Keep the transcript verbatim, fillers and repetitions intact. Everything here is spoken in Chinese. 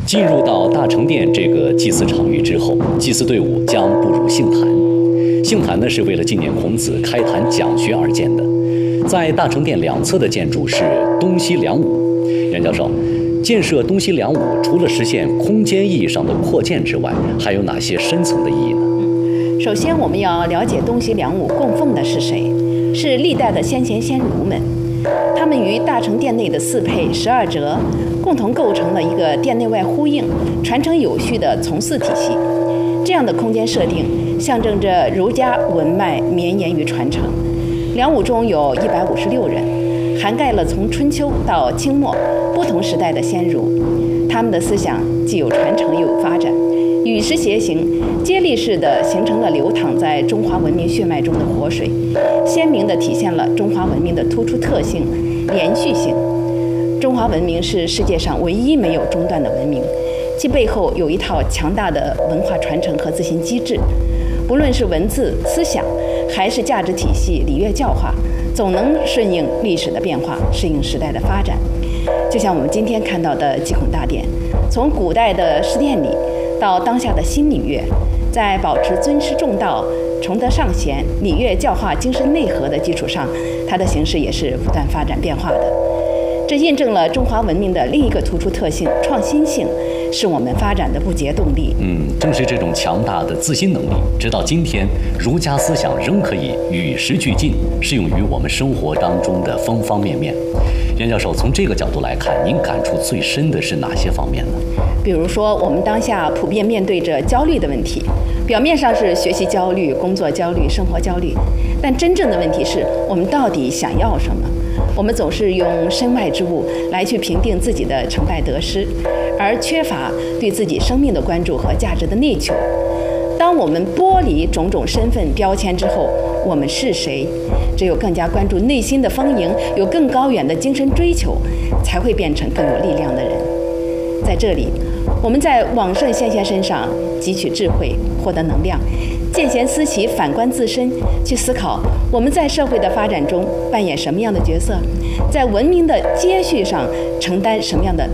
进入到大成殿这个祭祀场域之后，祭祀队伍将步入杏坛。杏坛呢是为了纪念孔子开坛讲学而建的。在大成殿两侧的建筑是东西两武。袁教授，建设东西两武除了实现空间意义上的扩建之外，还有哪些深层的意义呢？ 首先，我们要了解东西两武供奉的是谁，是历代的先贤先儒们。他们与大成殿内的四配十二折共同构成了一个殿内外呼应、传承有序的从祀体系。这样的空间设定象征着儒家文脉绵延与传承。两武中有一百五十六人，涵盖了从春秋到清末不同时代的先儒，他们的思想既有传承又有发展，与时偕行，接力式地形成了流淌在中华文明血脉中的活水，鲜明地体现了中华文明的突出特性、连续性。中华文明是世界上唯一没有中断的文明，其背后有一套强大的文化传承和自行机制，不论是文字、思想，还是价值体系、礼乐教化，总能顺应历史的变化，适应时代的发展。就像我们今天看到的祭孔大典，从古代的诗殿礼到当下的新礼乐，在保持尊师重道、崇德尚贤、礼乐教化精神内核的基础上，它的形式也是不断发展变化的。这印证了中华文明的另一个突出特性——创新性，是我们发展的不竭动力。 嗯，正是这种强大的自新能力，直到今天，儒家思想仍可以与时俱进，适用于我们生活当中的方方面面。袁教授，从这个角度来看，您感触最深的是哪些方面呢？ 比如说，我们当下普遍面对着焦虑的问题，表面上是学习焦虑、工作焦虑、生活焦虑，但真正的问题是我们到底想要什么？我们总是用身外之物来去评定自己的成败得失，而缺乏对自己生命的关注和价值的内求。当我们剥离种种身份标签之后，我们是谁？只有更加关注内心的丰盈，有更高远的精神追求，才会变成更有力量的人。在这里，我们在往圣先贤身上汲取智慧，获得能量，见贤思齐，反观自身，去思考我们在社会的发展中扮演什么样的角色，在文明的接续上承担什么样的